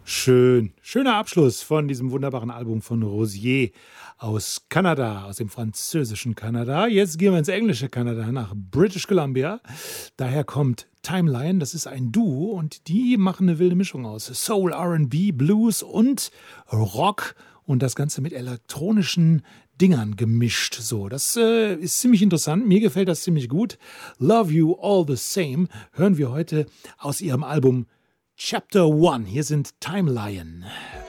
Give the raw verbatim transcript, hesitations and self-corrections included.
Schön, schöner Abschluss von diesem wunderbaren Album von Rosier aus Kanada, aus dem französischen Kanada. Jetzt gehen wir ins englische Kanada, nach British Columbia. Daher kommt Timelion, das ist ein Duo und die machen eine wilde Mischung aus Soul, R and B, Blues und Rock und das Ganze mit elektronischen Dingern gemischt. So, das äh, ist ziemlich interessant. Mir gefällt das ziemlich gut. Love You All the Same hören wir heute aus ihrem Album Chapter One. Hier sind Timelion.